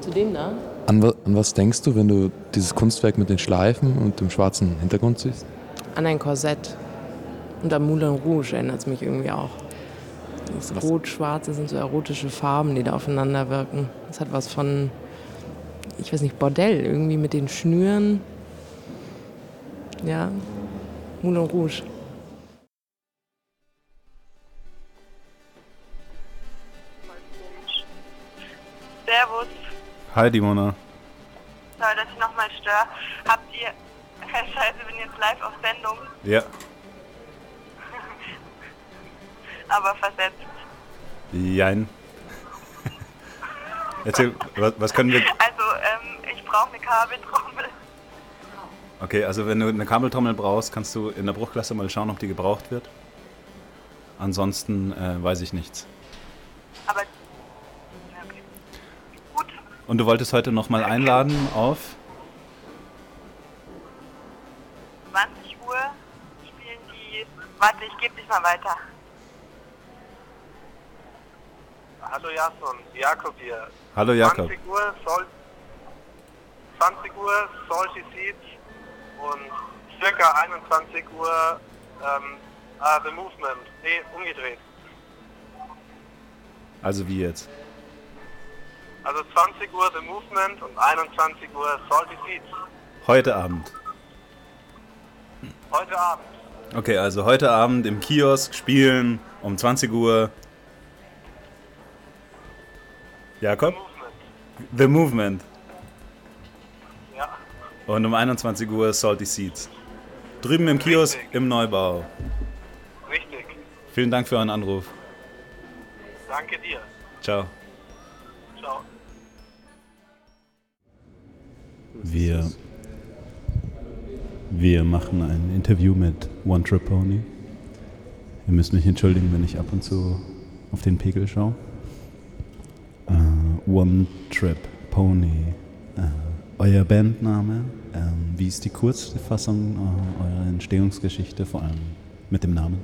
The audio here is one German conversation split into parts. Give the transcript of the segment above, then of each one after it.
Zu dem da? An was denkst du, wenn du dieses Kunstwerk mit den Schleifen und dem schwarzen Hintergrund siehst? An ein Korsett. Und an Moulin Rouge erinnert es mich irgendwie auch. Das Rot-Schwarze sind so erotische Farben, die da aufeinander wirken. Das hat was von, ich weiß nicht, Bordell, irgendwie mit den Schnüren. Ja, Moulin Rouge. Servus. Hi, Dimona. Sorry, dass ich nochmal störe. Habt ihr... Scheiße, ich bin jetzt live auf Sendung, Ja. aber versetzt. Jein. Erzähl, was können wir... Also, ich brauche eine Kabeltrommel. Okay, also wenn du eine Kabeltrommel brauchst, kannst du in der Bruchklasse mal schauen, ob die gebraucht wird. Ansonsten weiß ich nichts. Aber... Ja, okay. Gut. Und du wolltest heute nochmal einladen auf... 20 Uhr spielen die... Warte, ich gebe dich mal weiter. Hallo Jason, Jakob hier. Hallo Jakob. 20 Uhr Salty Seeds und circa 21 Uhr The Movement. Nee, umgedreht. Also wie jetzt? Also 20 Uhr The Movement und 21 Uhr Salty Seeds. Heute Abend. Heute Abend. Okay, also heute Abend im Kiosk spielen um 20 Uhr. Jakob? The Movement. The Movement. Ja. Und um 21 Uhr Salty Seeds. Drüben im Kiosk Richtig. im Neubau. Richtig. Vielen Dank für euren Anruf. Danke dir. Ciao. Ciao. Wir machen ein Interview mit One Trip Pony. Ihr müsst mich entschuldigen, wenn ich ab und zu auf den Pegel schaue. One Trip Pony. Euer Bandname, wie ist die Kurzfassung eurer Entstehungsgeschichte, vor allem mit dem Namen?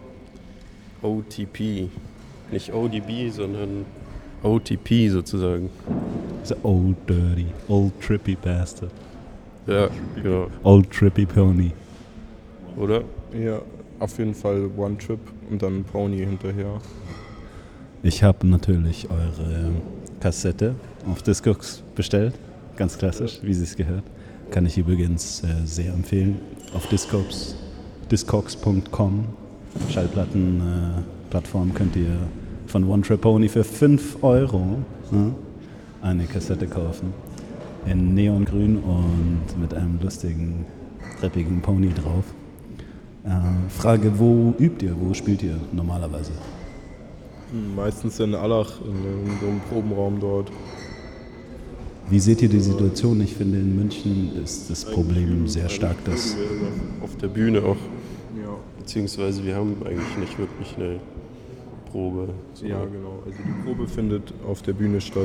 OTP. Nicht ODB, sondern OTP sozusagen. The Old Dirty, Old Trippy Bastard. Ja, genau. Old Trippy Pony. Oder? Ja, auf jeden Fall One Trip und dann Pony hinterher. Ich habe natürlich eure Kassette auf Discogs bestellt. Ganz klassisch, wie sie es gehört. Kann ich übrigens sehr empfehlen. Auf discogs.com, Schallplattenplattform, könnt ihr von One Trip Pony für 5 € eine Kassette kaufen. In Neongrün und mit einem lustigen, treppigen Pony drauf. Frage, wo übt ihr, wo spielt ihr normalerweise? Meistens in Allach, in so einem Probenraum dort. Wie seht ihr die Situation? Ich finde, in München ist das Problem sehr stark, dass... Auf der Bühne auch. Ja. Beziehungsweise wir haben eigentlich nicht wirklich eine Probe. Ja, genau. Also die Probe findet auf der Bühne statt.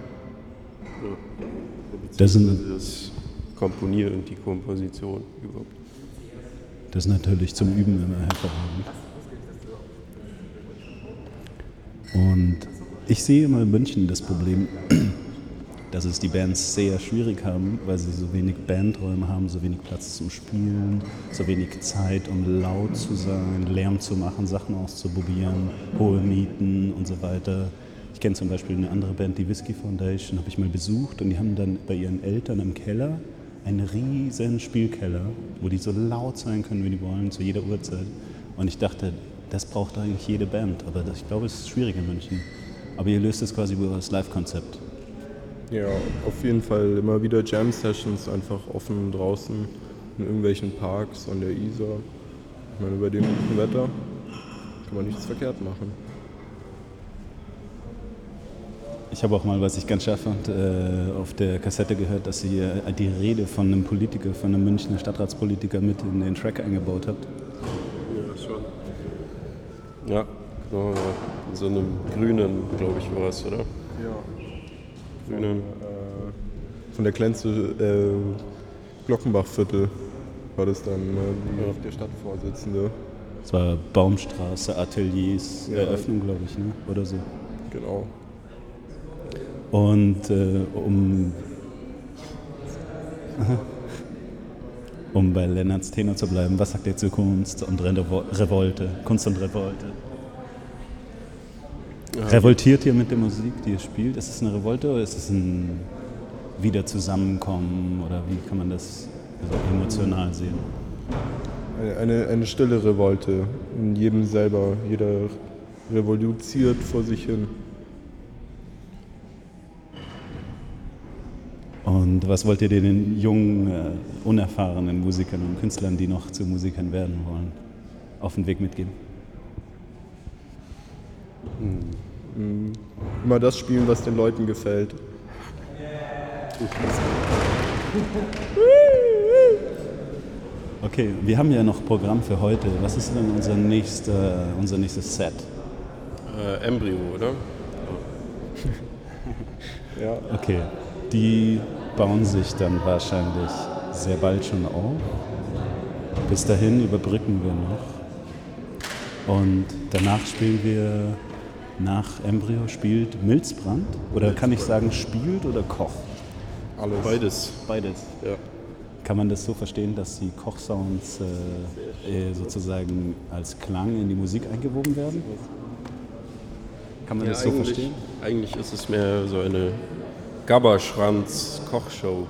Das sind- das Komponieren und die Komposition überhaupt. Das ist natürlich zum Üben immer hervorragend. Und ich sehe immer in München das Problem, dass es die Bands sehr schwierig haben, weil sie so wenig Bandräume haben, so wenig Platz zum Spielen, so wenig Zeit, um laut zu sein, Lärm zu machen, Sachen auszuprobieren, hohe Mieten und so weiter. Ich kenne zum Beispiel eine andere Band, die Whiskey Foundation, habe ich mal besucht und die haben dann bei ihren Eltern im Keller einen riesen Spielkeller, wo die so laut sein können, wie die wollen, zu jeder Uhrzeit. Und ich dachte, das braucht eigentlich jede Band, aber ich glaube, es ist schwierig in München. Aber ihr löst es quasi über das Live-Konzept. Ja, auf jeden Fall immer wieder Jam-Sessions, einfach offen draußen in irgendwelchen Parks an der Isar. Ich meine, bei dem guten Wetter kann man nichts verkehrt machen. Ich habe auch mal, was ich ganz scharf fand, auf der Kassette gehört, dass ihr die Rede von einem Politiker, von einem Münchner Stadtratspolitiker mit in den Track eingebaut habt. Ja, schon. Ja, genau. Ja. In so einem grünen, glaube ich, war es, oder? Ja. Grünen. Von der Klenze Glockenbachviertel war das dann der Stadtvorsitzende. Das war Baumstraße, Ateliers, Ja. Eröffnung, glaube ich, ne? Oder so. Genau. Und um bei Lennarts Tenor zu bleiben, was sagt ihr zu Kunst und Revolte? Kunst und Revolte. Ja. Revoltiert ihr mit der Musik, die ihr spielt? Ist es eine Revolte oder ist es ein Wiederzusammenkommen? Oder wie kann man das so emotional sehen? Eine stille Revolte in jedem selber. Jeder revolutioniert vor sich hin. Und was wollt ihr den jungen, unerfahrenen Musikern und Künstlern, die noch zu Musikern werden wollen, auf den Weg mitgeben? Immer das spielen, was den Leuten gefällt. Okay, wir haben ja noch Programm für heute. Was ist denn unser nächstes Set? Embryo, oder? Ja. Okay, die bauen sich dann wahrscheinlich sehr bald schon auf. Bis dahin überbrücken wir noch. Und danach spielen wir, nach Embryo spielt Milzbrand. Oder kann ich sagen, spielt oder kocht? Alles. Beides. Ja. Kann man das so verstehen, dass die Kochsounds sozusagen als Klang in die Musik eingewoben werden? Kann man das so verstehen? Eigentlich ist es mehr so eine Gabberschranz-Kochshow.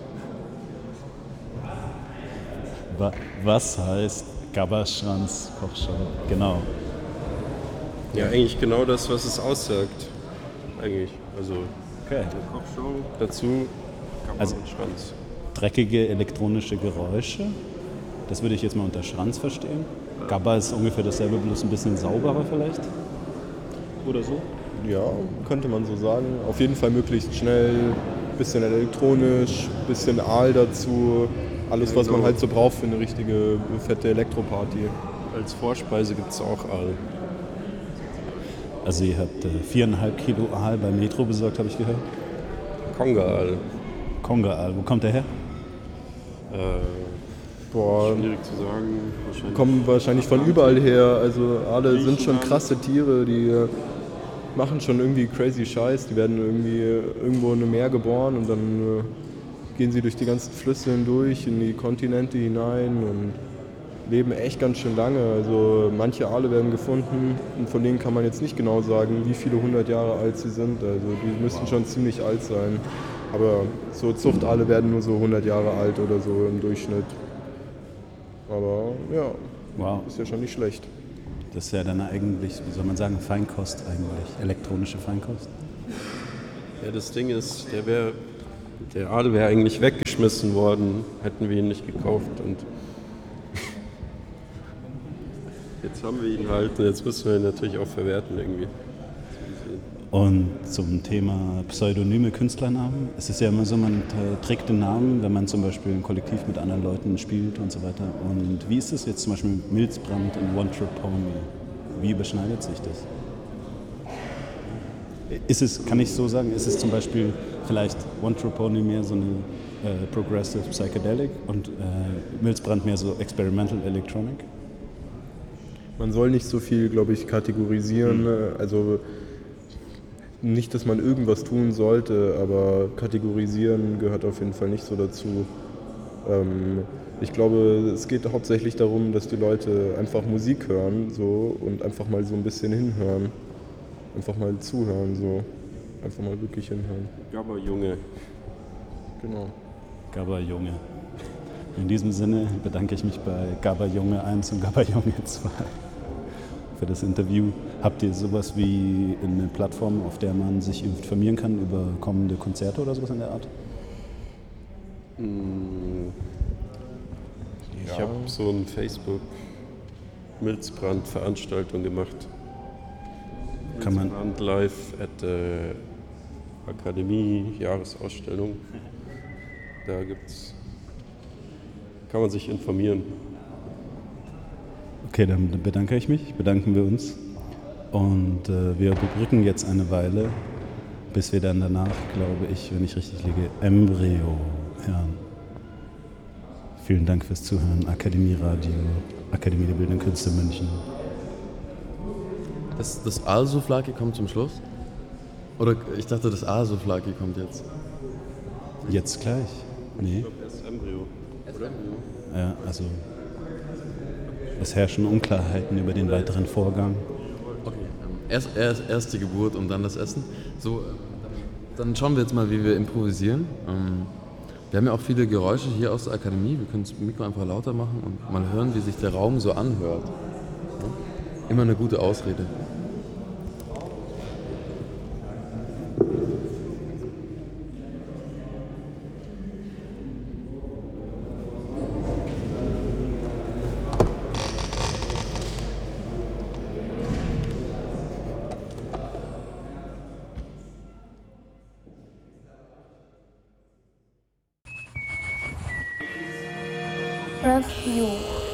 Was heißt Gabberschranz-Kochshow? Genau. Ja, eigentlich genau das, was es aussagt. Eigentlich. Also okay. Eine Kochshow, dazu Gabber und Schranz. Dreckige elektronische Geräusche, das würde ich jetzt mal unter Schranz verstehen. Gabber ist ungefähr dasselbe, bloß ein bisschen sauberer vielleicht? Oder so? Ja, könnte man so sagen. Auf jeden Fall möglichst schnell, bisschen elektronisch, bisschen Aal dazu. Alles, was man halt so braucht für eine richtige fette Elektroparty. Als Vorspeise gibt es auch Aal. Also ihr habt 4,5 Kilo Aal beim Metro besorgt, habe ich gehört? Konga-Aal. Konga-Aal, wo kommt der her? Schwierig zu sagen. Kommen wahrscheinlich von überall her. Also Aale sind schon krasse Tiere, die machen schon irgendwie crazy Scheiß. Die werden irgendwie irgendwo in einem Meer geboren und dann gehen sie durch die ganzen Flüsse hindurch, in die Kontinente hinein und leben echt ganz schön lange. Also manche Aale werden gefunden und von denen kann man jetzt nicht genau sagen, wie viele 100 Jahre alt sie sind. Also die müssten schon ziemlich alt sein. Aber so Zuchtaale werden nur so 100 Jahre alt oder so im Durchschnitt. Aber ja, wow. Ist ja schon nicht schlecht. Das ist ja dann eigentlich, wie soll man sagen, Feinkost eigentlich, elektronische Feinkost. Ja, das Ding ist, der Aal wäre eigentlich weggeschmissen worden, hätten wir ihn nicht gekauft. Und jetzt haben wir ihn halt und jetzt müssen wir ihn natürlich auch verwerten irgendwie. Und zum Thema pseudonyme Künstlernamen. Es ist ja immer so, man trägt den Namen, wenn man zum Beispiel ein Kollektiv mit anderen Leuten spielt und so weiter. Und wie ist es jetzt zum Beispiel mit Milzbrand und One Trip Pony? Wie überschneidet sich das? Kann ich so sagen, ist es zum Beispiel vielleicht One Trip Pony mehr so eine Progressive Psychedelic und Milzbrand mehr so Experimental Electronic? Man soll nicht so viel, glaube ich, kategorisieren. Also nicht, dass man irgendwas tun sollte, aber kategorisieren gehört auf jeden Fall nicht so dazu. Ich glaube, es geht hauptsächlich darum, dass die Leute einfach Musik hören so, und einfach mal so ein bisschen hinhören. Einfach mal zuhören, so. Einfach mal wirklich hinhören. Gabber-Junge. Genau. Gabber-Junge. In diesem Sinne bedanke ich mich bei Gabber-Junge 1 und Gabber-Junge 2 für das Interview. Habt ihr sowas wie eine Plattform, auf der man sich informieren kann über kommende Konzerte oder sowas in der Art? Ich habe so eine Facebook-Milzbrand-Veranstaltung gemacht. Kann man Milzbrand live at the Akademie, Jahresausstellung. Da kann man sich informieren. Okay, dann bedanken wir uns. Und wir überbrücken jetzt eine Weile, bis wir dann danach, glaube ich, wenn ich richtig liege, Embryo hören. Vielen Dank fürs Zuhören. Akademie Radio, Akademie der Bildenden Künste München. Das Aalsouflake kommt zum Schluss? Oder ich dachte, das Asoflaki kommt jetzt. Jetzt gleich? Nee. Ich glaube, erst Embryo. Oder? Ja, also es herrschen Unklarheiten über den weiteren Vorgang. Okay, erst die Geburt und dann das Essen. So, dann schauen wir jetzt mal, wie wir improvisieren. Wir haben ja auch viele Geräusche hier aus der Akademie. Wir können das Mikro einfach lauter machen und mal hören, wie sich der Raum so anhört. Immer eine gute Ausrede. Review.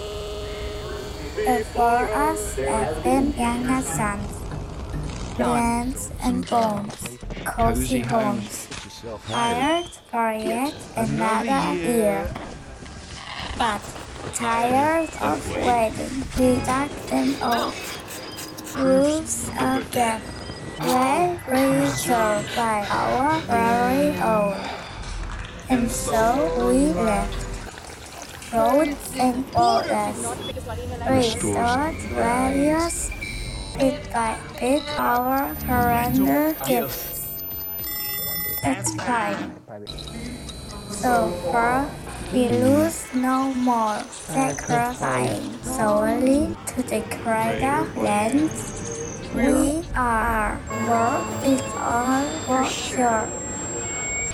Before us have been younger sons, lands and bones, cozy homes, hired for yet another year. But tired of waiting, we dug them old roofs of death, well reserved by our very own. And so we left. Roads and borders, restored values, bit by bit our surrender gifts. It's fine. So far, we lose no more, sacrificing solely to the greater lands. We are worth it all for sure.